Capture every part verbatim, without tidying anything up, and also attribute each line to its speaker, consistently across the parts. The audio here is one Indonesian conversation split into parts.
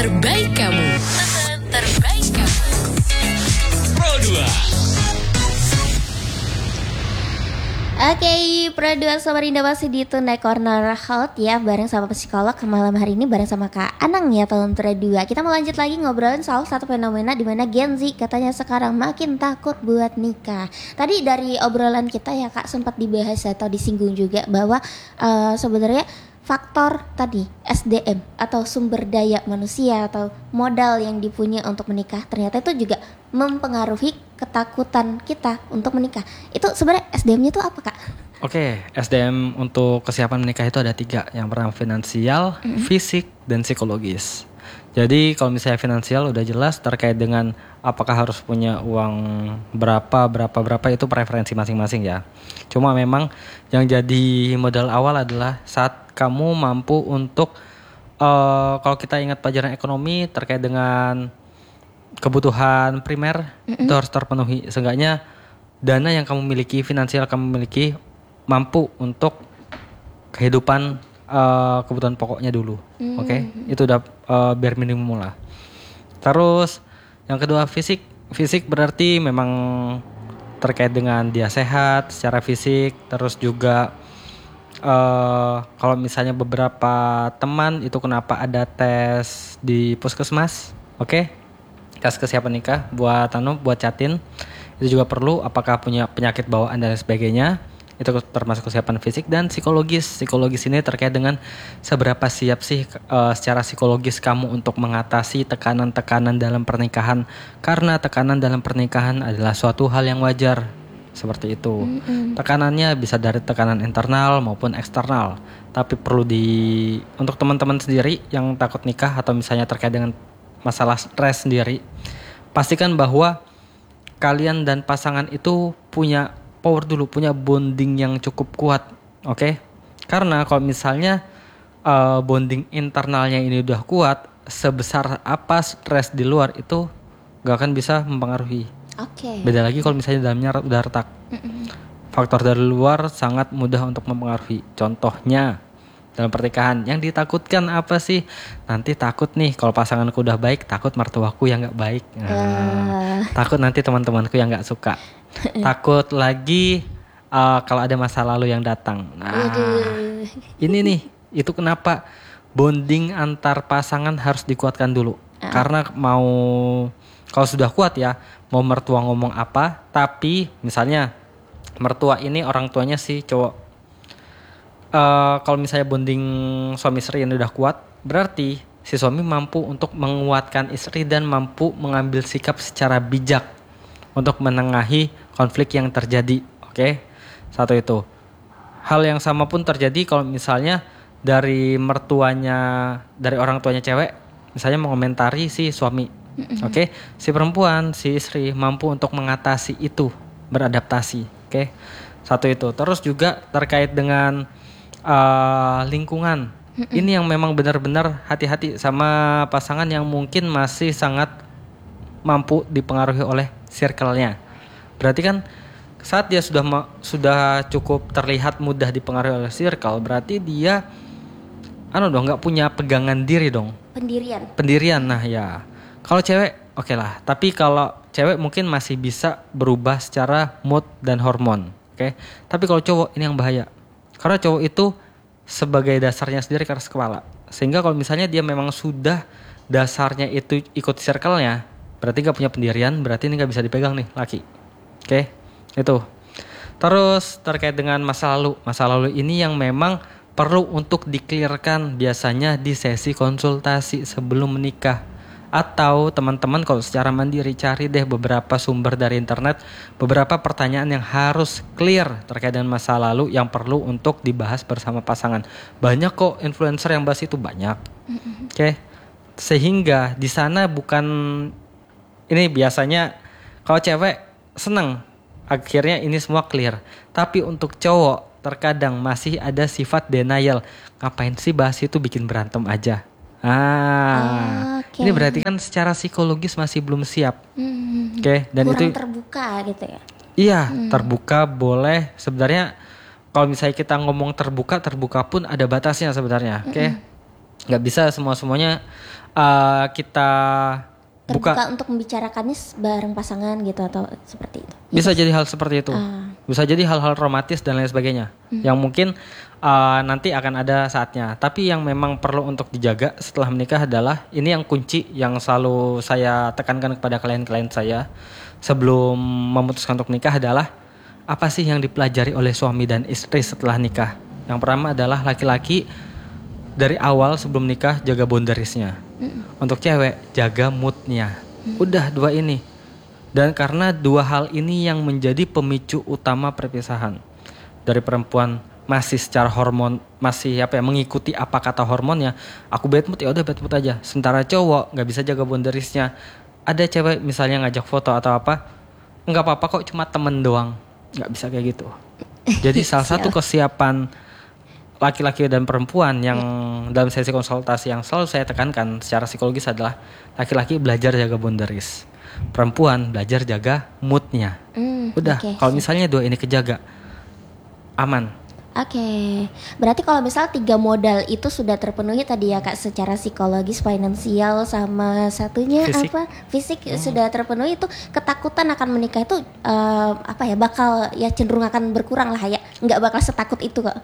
Speaker 1: terbaik kamu. Teman terbaik kamu.
Speaker 2: Pro dua.
Speaker 3: Oke, Pro dua Sobat Indah masih di Tonight Corner Health ya, bareng sama psikolog malam hari ini bareng sama Kak Anang ya, tahun Pro dua. Kita mau lanjut lagi ngobrolin soal satu fenomena di mana Gen Z katanya sekarang makin takut buat nikah. Tadi dari obrolan kita ya Kak sempat dibahas atau disinggung juga bahwa uh, sebenarnya faktor tadi S D M atau sumber daya manusia atau modal yang dipunya untuk menikah ternyata itu juga mempengaruhi ketakutan kita untuk menikah. Itu sebenarnya S D M-nya itu apa Kak?
Speaker 4: Oke, S D M untuk kesiapan menikah itu ada tiga. Yang pertama finansial, mm-hmm. fisik, dan psikologis. Jadi kalau misalnya finansial udah jelas terkait dengan apakah harus punya uang berapa, berapa, berapa itu preferensi masing-masing ya. Cuma memang yang jadi modal awal adalah saat kamu mampu untuk uh, kalau kita ingat pelajaran ekonomi terkait dengan kebutuhan primer mm-hmm. itu harus terpenuhi. Seenggaknya dana yang kamu miliki, finansial kamu miliki mampu untuk kehidupan uh, kebutuhan pokoknya dulu. Mm-hmm. Oke, okay? Itu udah uh, bare minimum lah. Terus yang kedua fisik. Fisik berarti memang terkait dengan dia sehat secara fisik. Terus juga Uh, kalau misalnya beberapa teman itu kenapa ada tes di puskesmas, oke, okay? Tes kesiapan nikah buat anu, buat catin itu juga perlu. Apakah punya penyakit bawaan dan sebagainya, itu termasuk kesiapan fisik. Dan psikologis, psikologis ini terkait dengan seberapa siap sih uh, secara psikologis kamu untuk mengatasi tekanan-tekanan dalam pernikahan, karena tekanan dalam pernikahan adalah suatu hal yang wajar. Seperti itu. Mm-hmm. Tekanannya bisa dari tekanan internal maupun eksternal. Tapi perlu di untuk teman-teman sendiri yang takut nikah atau misalnya terkait dengan masalah stres sendiri, pastikan bahwa kalian dan pasangan itu punya power dulu, punya bonding yang cukup kuat. Oke? Okay? Karena kalau misalnya uh, bonding internalnya ini udah kuat, sebesar apa stres di luar itu gak akan bisa mempengaruhi.
Speaker 3: Oke. Okay.
Speaker 4: Beda lagi kalau misalnya dalamnya udah retak. Mm-mm. Faktor dari luar sangat mudah untuk mempengaruhi. Contohnya dalam pernikahan yang ditakutkan apa sih? Nanti takut nih kalau pasanganku udah baik, takut mertuaku yang nggak baik. Nah, uh. Takut nanti teman-temanku yang nggak suka. Takut lagi uh, kalau ada masa lalu yang datang. Nah, ini nih itu kenapa bonding antar pasangan harus dikuatkan dulu. Uh. Karena mau kalau sudah kuat ya, mau mertua ngomong apa, tapi misalnya mertua ini orang tuanya si cowok. Uh, kalau misalnya bonding suami istri yang udah kuat, berarti si suami mampu untuk menguatkan istri dan mampu mengambil sikap secara bijak untuk menengahi konflik yang terjadi. Oke, okay? Satu itu. Hal yang sama pun terjadi kalau misalnya dari mertuanya, dari orang tuanya cewek, misalnya mengomentari si suami. Oke, okay? Si perempuan, si istri mampu untuk mengatasi itu, beradaptasi. Oke, okay? Satu itu. Terus juga terkait dengan uh, lingkungan. Mm-mm. Ini yang memang benar-benar hati-hati sama pasangan yang mungkin masih sangat mampu dipengaruhi oleh circle-nya. Berarti kan saat dia sudah ma- sudah cukup terlihat mudah dipengaruhi oleh circle, berarti dia, anu dong, nggak punya pegangan diri dong.
Speaker 3: Pendirian.
Speaker 4: Pendirian, nah ya. Kalau cewek oke okay lah, tapi kalau cewek mungkin masih bisa berubah secara mood dan hormon, oke. Okay? Tapi kalau cowok ini yang bahaya, karena cowok itu sebagai dasarnya sendiri keras kepala, sehingga kalau misalnya dia memang sudah dasarnya itu ikut circle-nya, berarti gak punya pendirian, berarti ini gak bisa dipegang nih laki, oke, okay? Itu. Terus terkait dengan masa lalu, masa lalu ini yang memang perlu untuk di-clearkan biasanya di sesi konsultasi sebelum menikah. Atau teman-teman kalau secara mandiri cari deh beberapa sumber dari internet, beberapa pertanyaan yang harus clear terkait dengan masa lalu yang perlu untuk dibahas bersama pasangan. Banyak kok influencer yang bahas itu, banyak. Mm-hmm. Oke. Okay? Sehingga di sana bukan, ini biasanya kalau cewek seneng akhirnya ini semua clear. Tapi untuk cowok terkadang masih ada sifat denial. Ngapain sih bahas itu, bikin berantem aja. Ah, okay. Ini berarti kan secara psikologis masih belum siap.
Speaker 3: Hmm,
Speaker 4: Oke, okay? Dan
Speaker 3: kurang
Speaker 4: itu
Speaker 3: terbuka gitu ya.
Speaker 4: Iya, hmm. terbuka boleh. Sebenarnya kalau misalnya kita ngomong terbuka, terbuka pun ada batasnya sebenarnya. Oke. Okay? nggak bisa semua semuanya uh, kita
Speaker 3: Terbuka
Speaker 4: buka.
Speaker 3: untuk membicarakannya bareng pasangan gitu atau seperti itu.
Speaker 4: Bisa
Speaker 3: Yes.
Speaker 4: jadi hal seperti itu.
Speaker 3: Ah.
Speaker 4: Bisa jadi hal-hal romantis dan lain sebagainya.
Speaker 3: Hmm.
Speaker 4: Yang mungkin uh, nanti akan ada saatnya. Tapi yang memang perlu untuk dijaga setelah menikah adalah ini yang kunci yang selalu saya tekankan kepada klien-klien saya sebelum memutuskan untuk nikah adalah apa sih yang dipelajari oleh suami dan istri setelah nikah. Yang pertama adalah laki-laki dari awal sebelum nikah jaga boundariesnya. Mm. Untuk cewek jaga moodnya. Mm. Udah dua ini. Dan karena dua hal ini yang menjadi pemicu utama perpisahan. Dari perempuan masih secara hormon masih apa ya mengikuti apa kata hormonnya. Aku bad mood ya udah bad mood aja. Sementara cowok nggak bisa jaga boundariesnya. Ada cewek misalnya ngajak foto atau apa, nggak apa-apa kok cuma temen doang. Nggak bisa kayak gitu. Jadi salah satu kesiapan laki-laki dan perempuan yang dalam sesi konsultasi yang selalu saya tekankan secara psikologis adalah laki-laki belajar jaga boundaries, perempuan belajar jaga moodnya.
Speaker 3: Mm,
Speaker 4: Udah,
Speaker 3: okay.
Speaker 4: kalau misalnya dua ini kejaga, aman.
Speaker 3: Oke, okay. Berarti kalau misal tiga modal itu sudah terpenuhi tadi ya Kak, secara psikologis, finansial, sama satunya
Speaker 4: Fisik.
Speaker 3: apa? Fisik hmm. sudah terpenuhi, itu ketakutan akan menikah itu uh, apa ya bakal ya cenderung akan berkurang lah ya, nggak bakal setakut itu kok.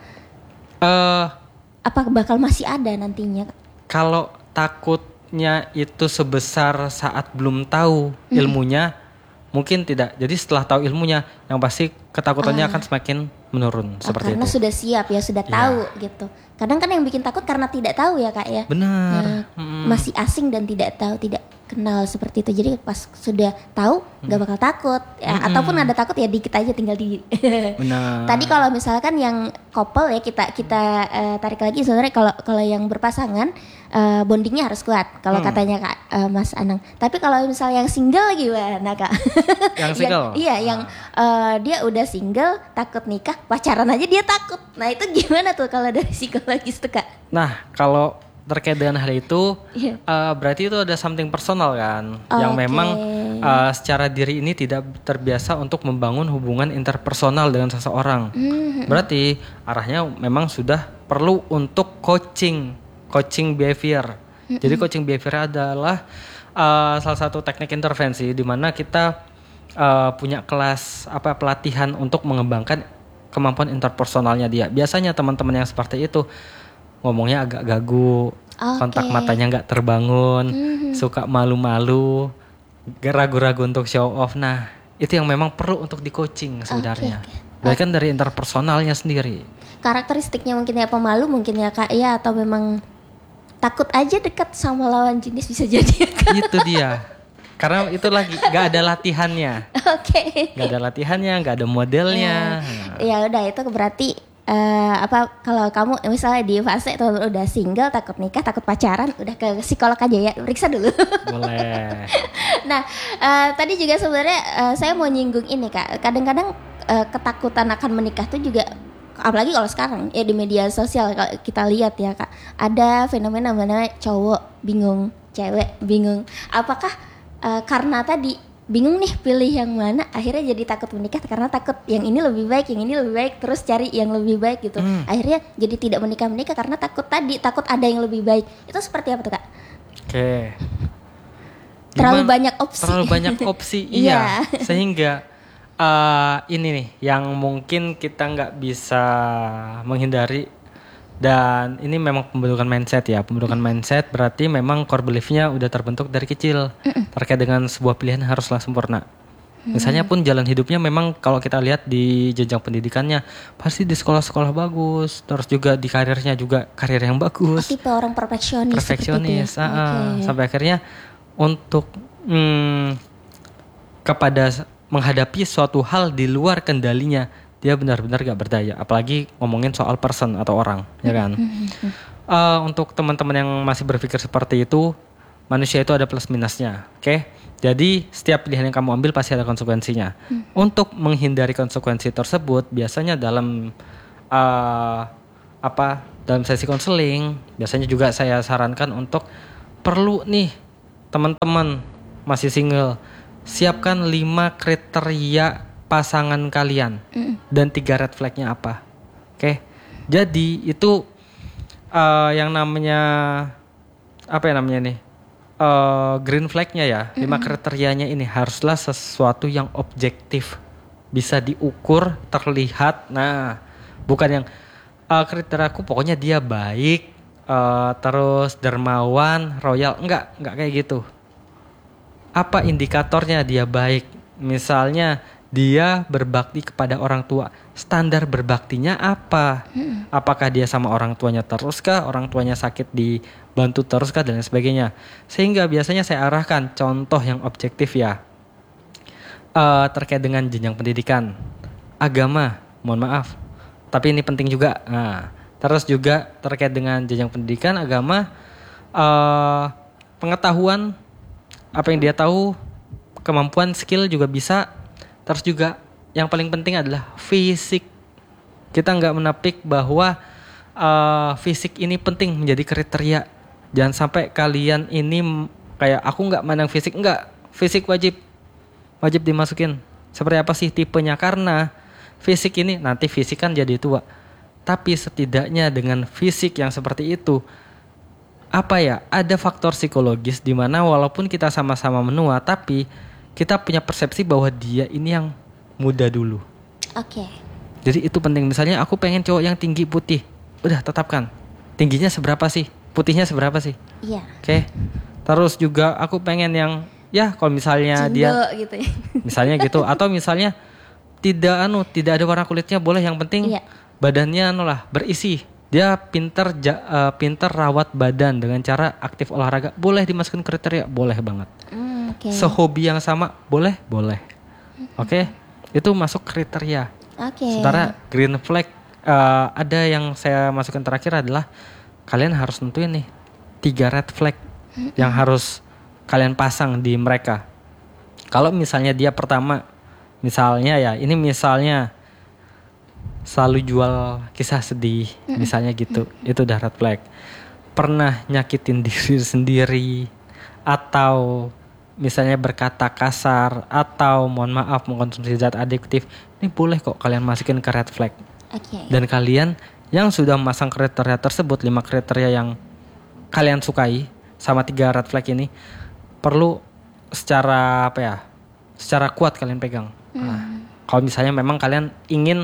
Speaker 4: Uh,
Speaker 3: apa bakal masih ada nantinya Kak?
Speaker 4: Kalau takutnya itu sebesar saat belum tahu hmm. ilmunya, mungkin tidak. Jadi setelah tahu ilmunya, yang pasti ketakutannya ah. akan semakin menurun
Speaker 3: oh,
Speaker 4: seperti
Speaker 3: karena
Speaker 4: itu.
Speaker 3: Sudah siap ya, sudah
Speaker 4: ya.
Speaker 3: tahu gitu. Kadang kan yang bikin takut karena tidak tahu ya Kak ya.
Speaker 4: Benar.
Speaker 3: Nah,
Speaker 4: hmm.
Speaker 3: Masih asing dan tidak tahu, tidak kenal seperti itu. Jadi pas sudah tahu nggak bakal takut. Ya, hmm. Ataupun ada takut ya dikit aja tinggal di.
Speaker 4: Benar.
Speaker 3: Tadi kalau misalkan yang couple ya kita kita uh, tarik lagi sebenarnya kalau kalau yang berpasangan uh, bondingnya harus kuat. Kalau hmm. katanya Kak uh, Mas Anang. Tapi kalau misalnya yang single gimana Kak?
Speaker 4: Yang single.
Speaker 3: yang, iya, yang uh, dia udah single takut nikah, pacaran aja dia takut. Nah itu gimana tuh kalau dari psikologis tuh Kak?
Speaker 4: Nah kalau terkait dengan hal itu, yeah. uh, berarti itu ada something personal kan, okay. yang memang uh, secara diri ini tidak terbiasa untuk membangun hubungan interpersonal dengan seseorang. Mm-hmm. Berarti arahnya memang sudah perlu untuk coaching, coaching behavior. Mm-hmm. Jadi coaching behavior adalah uh, salah satu teknik intervensi di mana kita uh, punya kelas apa pelatihan untuk mengembangkan kemampuan interpersonalnya dia. Biasanya teman-teman yang seperti itu ngomongnya agak gagu, okay. kontak matanya nggak terbangun, mm-hmm. suka malu-malu, ragu-ragu untuk show off. Nah, itu yang memang perlu untuk di coaching sebenarnya. Okay, okay. Bahkan dari interpersonalnya sendiri.
Speaker 3: Karakteristiknya mungkin ya pemalu mungkin ya Kak ya, atau memang takut aja dekat sama lawan jenis bisa jadi ya Kak?
Speaker 4: Itu dia. Karena itu lagi nggak ada latihannya.
Speaker 3: Oke. Okay.
Speaker 4: Nggak ada latihannya, nggak ada modelnya.
Speaker 3: Ya, ya udah itu berarti. Uh, apa kalau kamu misalnya di fase itu udah single, takut nikah, takut pacaran, udah ke psikolog aja ya, periksa dulu.
Speaker 4: Boleh.
Speaker 3: Nah uh, tadi juga sebenarnya uh, saya mau nyinggung ini Kak, kadang-kadang uh, ketakutan akan menikah tuh juga, apalagi kalau sekarang ya di media sosial kita lihat ya Kak, ada fenomena mana cowok bingung, cewek bingung, apakah uh, karena tadi bingung nih pilih yang mana, akhirnya jadi takut menikah karena takut yang ini lebih baik, yang ini lebih baik, terus cari yang lebih baik gitu. Hmm. Akhirnya jadi tidak menikah-menikah karena takut tadi, takut ada yang lebih baik. Itu seperti apa tuh Kak?
Speaker 4: Oke.
Speaker 3: Terlalu
Speaker 4: Gimana?
Speaker 3: banyak opsi.
Speaker 4: Terlalu banyak opsi, iya. Sehingga uh, ini nih yang mungkin kita nggak bisa menghindari. Dan ini memang pembentukan mindset ya. Pembentukan mindset berarti memang core belief-nya udah terbentuk dari kecil. Mm-mm. Terkait dengan sebuah pilihan haruslah sempurna. Mm. Misalnya pun jalan hidupnya memang kalau kita lihat di jenjang pendidikannya pasti di sekolah-sekolah bagus. Terus juga di karirnya juga karir yang bagus.
Speaker 3: Oh, tipe orang perfeksionis.
Speaker 4: Perfeksionis.
Speaker 3: Ya?
Speaker 4: Uh,
Speaker 3: okay.
Speaker 4: Sampai akhirnya untuk hmm, kepada menghadapi suatu hal di luar kendalinya, dia benar-benar gak berdaya, apalagi ngomongin soal person atau orang, ya kan. uh, Untuk teman-teman yang masih berpikir seperti itu, manusia itu ada plus minusnya, oke okay? Jadi setiap pilihan yang kamu ambil pasti ada konsekuensinya. hmm. Untuk menghindari konsekuensi tersebut, biasanya dalam uh, apa dalam sesi konseling, biasanya juga saya sarankan untuk perlu nih teman-teman masih single, siapkan lima kriteria pasangan kalian mm. dan tiga red flagnya apa. Oke, okay? Jadi itu uh, yang namanya apa ya namanya nih? Uh, green flag-nya ya, mm-hmm. lima kriterianya ini haruslah sesuatu yang objektif, bisa diukur, terlihat. Nah, bukan yang uh, kriteriaku pokoknya dia baik, uh, terus dermawan, royal, enggak, enggak kayak gitu. Apa indikatornya dia baik? Misalnya dia berbakti kepada orang tua. Standar berbaktinya apa? Hmm. Apakah dia sama orang tuanya terus kah? Orang tuanya sakit dibantu terus kah? Dan lain sebagainya. Sehingga biasanya saya arahkan contoh yang objektif ya. Uh, terkait dengan jenjang pendidikan. Agama, mohon maaf. Tapi ini penting juga. Nah, terus juga terkait dengan jenjang pendidikan, agama, uh, pengetahuan, apa yang dia tahu, kemampuan, skill juga bisa. Terus juga yang paling penting adalah fisik. Kita nggak menapik bahwa uh, fisik ini penting menjadi kriteria. Jangan sampai kalian ini kayak aku nggak mandang fisik, nggak, fisik wajib wajib dimasukin. Seperti apa sih tipenya? Karena fisik ini nanti fisik kan jadi tua. Tapi setidaknya dengan fisik yang seperti itu, apa ya? Ada faktor psikologis di mana walaupun kita sama-sama menua, tapi kita punya persepsi bahwa dia ini yang muda dulu.
Speaker 3: Oke. Okay.
Speaker 4: Jadi itu penting. Misalnya aku pengen cowok yang tinggi putih, udah tetapkan. Tingginya seberapa sih? Putihnya seberapa sih?
Speaker 3: Iya.
Speaker 4: Oke. Okay. Terus juga aku pengen yang ya kalau misalnya Cindo, dia,
Speaker 3: gitu ya.
Speaker 4: misalnya gitu. Atau misalnya tidak anu, tidak ada warna kulitnya boleh. Yang penting iya. badannya anu lah berisi. Dia pinter ja, uh, pinter rawat badan dengan cara aktif olahraga, boleh dimasukin kriteria, boleh banget.
Speaker 3: Mm, okay.
Speaker 4: Sehobi yang sama, boleh, boleh. Oke, okay? Itu masuk kriteria.
Speaker 3: Oke. Okay.
Speaker 4: Sementara green flag uh, ada yang saya masukkan terakhir adalah kalian harus nentuin nih tiga red flag mm-hmm. yang harus kalian pasang di mereka. Kalau misalnya dia pertama, misalnya ya, ini misalnya selalu jual kisah sedih, mm-hmm. misalnya gitu, mm-hmm. itu udah red flag. Pernah nyakitin diri sendiri, atau misalnya berkata kasar, atau mohon maaf mengkonsumsi zat adiktif, ini boleh kok kalian masukin ke red flag.
Speaker 3: Okay.
Speaker 4: Dan kalian yang sudah memasang kriteria tersebut, lima kriteria yang kalian sukai sama tiga red flag ini, perlu secara apa ya, secara kuat kalian pegang. Mm. Nah, kalau misalnya memang kalian ingin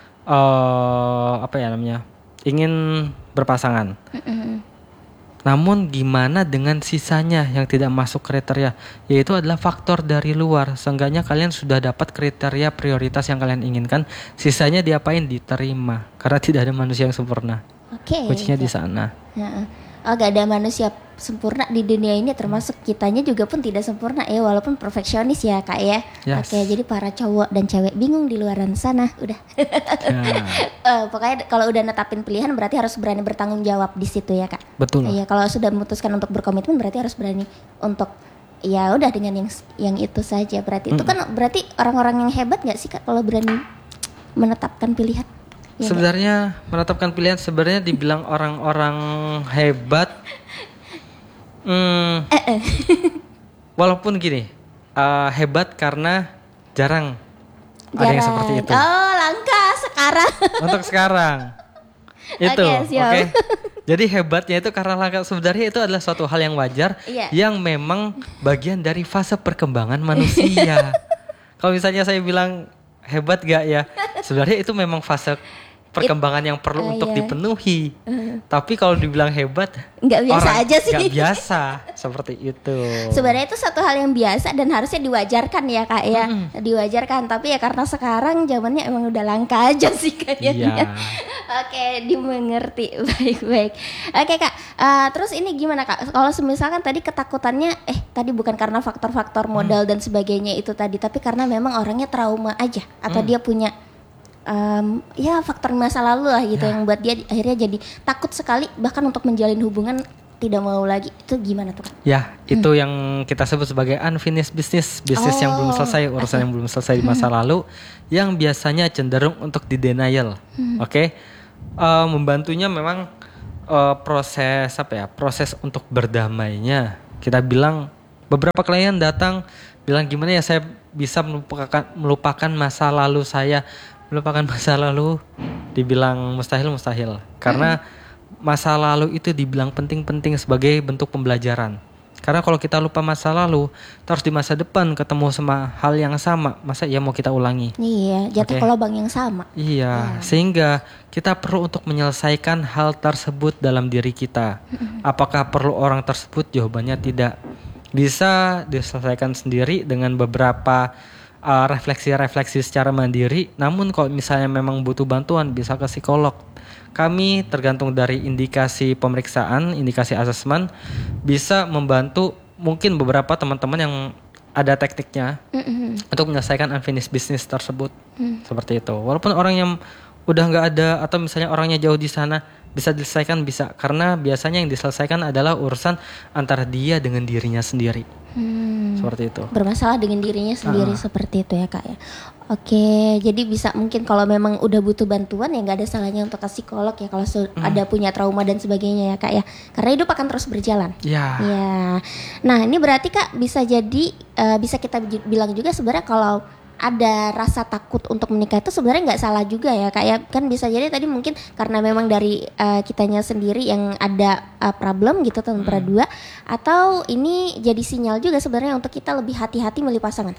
Speaker 4: Uh, apa ya namanya, ingin berpasangan. Mm-hmm. Namun gimana dengan sisanya yang tidak masuk kriteria? Yaitu adalah faktor dari luar. Seenggaknya kalian sudah dapat kriteria prioritas yang kalian inginkan. Sisanya diapain? Diterima. Karena tidak ada manusia yang sempurna. Oke. Okay, kuncinya okay. di sana.
Speaker 3: Ya. Oh, gak ada manusia sempurna di dunia ini, termasuk kitanya juga pun tidak sempurna ya, walaupun perfeksionis ya kak ya. Yes. Oke, jadi para cowok dan cewek bingung di luaran sana, udah. Ya. uh, pokoknya kalau udah netapin pilihan berarti harus berani bertanggung jawab di situ ya kak.
Speaker 4: Betul.
Speaker 3: Iya, kalau sudah memutuskan untuk berkomitmen berarti harus berani untuk ya udah dengan yang yang itu saja. Berarti mm. itu kan berarti orang-orang yang hebat nggak sih kak kalau berani menetapkan pilihan? Ya,
Speaker 4: sebenarnya ya. menetapkan pilihan sebenarnya dibilang orang-orang hebat, hmm, eh, eh. walaupun gini uh, hebat karena jarang, jarang ada yang seperti itu.
Speaker 3: Oh, langka sekarang.
Speaker 4: Untuk sekarang itu, oke. Okay, okay. Jadi hebatnya itu karena langka. Sebenarnya itu adalah suatu hal yang wajar, yeah. yang memang bagian dari fase perkembangan manusia. Kalau misalnya saya bilang hebat gak ya, sebenarnya itu memang fase perkembangan It, yang perlu uh, untuk yeah. dipenuhi. Uh. Tapi kalau dibilang hebat,
Speaker 3: nggak biasa
Speaker 4: orang
Speaker 3: aja sih.
Speaker 4: Nggak biasa seperti itu.
Speaker 3: Sebenarnya itu satu hal yang biasa dan harusnya diwajarkan ya kak ya, mm. diwajarkan. Tapi ya karena sekarang zamannya emang udah langka aja sih kayaknya. Yeah. Oke, dimengerti baik-baik. Oke kak, uh, terus ini gimana kak? Kalau misalkan tadi ketakutannya, eh tadi bukan karena faktor-faktor modal mm. dan sebagainya itu tadi, tapi karena memang orangnya trauma aja atau mm. dia punya Um, ya faktor masa lalu lah gitu ya. Yang buat dia akhirnya jadi takut sekali bahkan untuk menjalin hubungan tidak mau lagi. Itu gimana tuh kan?
Speaker 4: Ya itu hmm. yang kita sebut sebagai unfinished business, bisnis oh. yang belum selesai, urusan yang belum selesai di masa lalu, yang biasanya cenderung untuk di denial. hmm. Oke, okay? uh, membantunya memang uh, proses apa ya, proses untuk berdamainya. Kita bilang beberapa klien datang bilang gimana ya saya bisa melupakan melupakan masa lalu saya. Melupakan masa lalu dibilang mustahil mustahil karena masa lalu itu dibilang penting-penting sebagai bentuk pembelajaran. Karena kalau kita lupa masa lalu, terus di masa depan ketemu sama hal yang sama, masa ya mau kita ulangi?
Speaker 3: Iya, jatuh
Speaker 4: Oke.
Speaker 3: ke lubang yang sama.
Speaker 4: Iya, sehingga kita perlu untuk menyelesaikan hal tersebut dalam diri kita. Apakah perlu orang tersebut? Jawabannya tidak. Bisa diselesaikan sendiri dengan beberapa uh, refleksi-refleksi secara mandiri. Namun kalau misalnya memang butuh bantuan, bisa ke psikolog. Kami tergantung dari indikasi pemeriksaan, indikasi asesmen, bisa membantu mungkin beberapa teman-teman yang ada tekniknya
Speaker 3: Mm-mm.
Speaker 4: untuk menyelesaikan unfinished business tersebut. Seperti itu. Walaupun orang yang udah nggak ada atau misalnya orangnya jauh di sana, bisa diselesaikan, bisa. Karena biasanya yang diselesaikan adalah urusan antara dia dengan dirinya sendiri.
Speaker 3: Hmm.
Speaker 4: Seperti itu.
Speaker 3: Bermasalah dengan dirinya sendiri seperti itu ya Kak ya. Oke, jadi bisa mungkin kalau memang udah butuh bantuan ya nggak ada salahnya untuk ke psikolog ya kalau su- ada punya trauma dan sebagainya ya Kak ya. Karena hidup akan terus berjalan.
Speaker 4: Ya.
Speaker 3: Ya. Nah, ini berarti Kak bisa jadi eh, bisa kita bi- bilang juga sebenarnya kalau ada rasa takut untuk menikah itu sebenarnya nggak salah juga ya Kak ya. Kan bisa jadi tadi mungkin karena memang dari eh, kitanya sendiri yang ada eh, problem gitu teman dua, atau ini jadi sinyal juga sebenarnya untuk kita lebih hati-hati milih pasangan.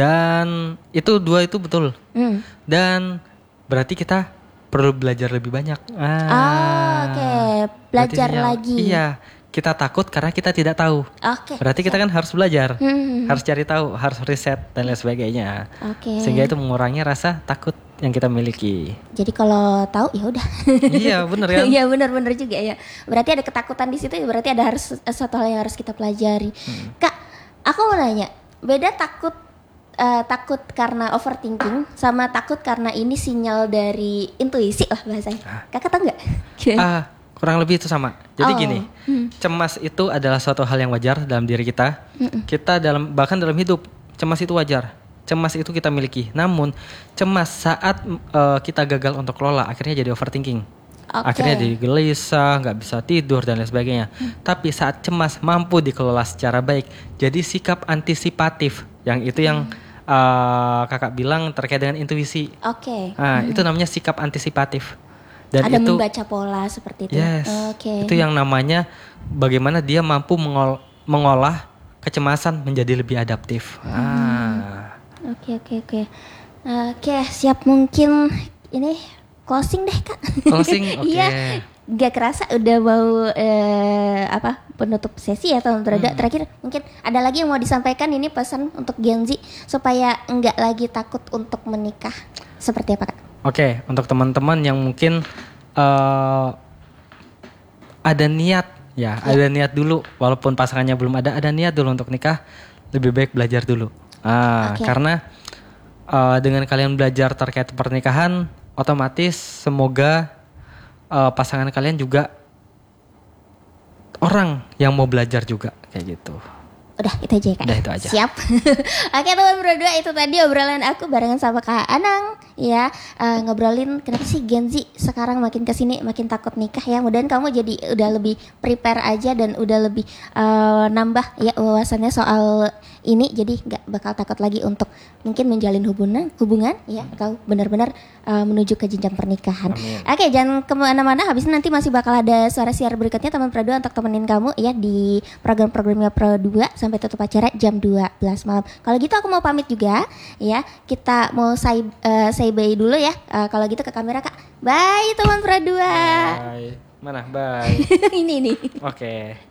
Speaker 4: Dan itu dua itu betul.
Speaker 3: Hmm.
Speaker 4: Dan berarti kita perlu belajar lebih banyak. Ah,
Speaker 3: Oh, oke. Belajar
Speaker 4: berarti sinyal.
Speaker 3: lagi.
Speaker 4: Iya, kita takut karena kita tidak tahu.
Speaker 3: Oke.
Speaker 4: Berarti kita kan harus belajar,
Speaker 3: Hmm.
Speaker 4: harus cari tahu, harus riset dan lain sebagainya.
Speaker 3: Oke.
Speaker 4: Sehingga itu mengurangi rasa takut yang kita miliki.
Speaker 3: Jadi kalau tahu ya udah.
Speaker 4: Iya, bener kan?
Speaker 3: Iya benar-benar juga ya. Berarti ada ketakutan di situ ya. Berarti ada harus satu hal yang harus kita pelajari.
Speaker 4: Hmm.
Speaker 3: Kak, aku mau nanya. Beda takut eh, takut karena overthinking sama takut karena ini sinyal dari intuisi lah bahasanya. Kakak tahu nggak?
Speaker 4: Ah, kurang lebih itu sama. Jadi
Speaker 3: Oh.
Speaker 4: gini, cemas itu adalah suatu hal yang wajar dalam diri kita. Kita dalam bahkan dalam hidup, cemas itu wajar. Cemas itu kita miliki. Namun, cemas saat eh, kita gagal untuk kelola, akhirnya jadi overthinking.
Speaker 3: Oke.
Speaker 4: Akhirnya jadi gelisah, nggak bisa tidur dan lain sebagainya. Tapi saat cemas mampu dikelola secara baik, jadi sikap antisipatif. Yang itu yang eh, kakak bilang terkait dengan intuisi.
Speaker 3: Oke.
Speaker 4: Nah, itu namanya sikap antisipatif. Dan
Speaker 3: Ada
Speaker 4: itu
Speaker 3: membaca pola seperti itu.
Speaker 4: yes,
Speaker 3: Oke.
Speaker 4: itu yang namanya bagaimana dia mampu mengol- mengolah kecemasan menjadi lebih adaptif. Ah.
Speaker 3: Oke oke oke. Oke, siap mungkin ini closing deh, Kak.
Speaker 4: Closing, oke.
Speaker 3: Iya. Gak kerasa udah mau eh, apa penutup sesi ya tahun
Speaker 4: Hmm.
Speaker 3: terakhir. Mungkin ada lagi yang mau disampaikan ini pesan untuk Gen Z supaya enggak lagi takut untuk menikah. Seperti apa, Kak?
Speaker 4: Oke, untuk teman-teman yang mungkin eh, ada niat ya, ada niat dulu walaupun pasangannya belum ada, ada niat dulu untuk nikah, lebih baik belajar dulu. Ah,
Speaker 3: Oke.
Speaker 4: karena eh, dengan kalian belajar terkait pernikahan, otomatis semoga eh, pasangan kalian juga orang yang mau belajar juga kayak gitu.
Speaker 3: Udah itu aja ya, Kak.
Speaker 4: Udah, itu aja.
Speaker 3: Siap. Oke teman berdua, itu tadi obrolan aku barengan sama Kak Anang ya. Eh, ngobrolin kenapa sih Gen Z sekarang makin kesini makin takut nikah ya. Mudahan kamu jadi udah lebih prepare aja dan udah lebih eh, nambah ya wawasannya soal ini. Jadi nggak bakal takut lagi untuk mungkin menjalin hubungan hubungan ya. Atau benar-benar eh, menuju ke jenjang pernikahan.
Speaker 4: Amin.
Speaker 3: Oke, jangan kemana-mana. Habis ini nanti masih bakal ada suara siar berikutnya teman Pro dua untuk temenin kamu ya di program-programnya Pro dua sampai tutup acara jam dua belas malam. Kalau gitu aku mau pamit juga ya. Kita mau say, uh, say bye dulu ya. Uh, kalau gitu ke kamera, Kak. Bye teman Pro dua.
Speaker 4: Bye. Mana? Bye.
Speaker 3: Ini nih.
Speaker 4: Oke.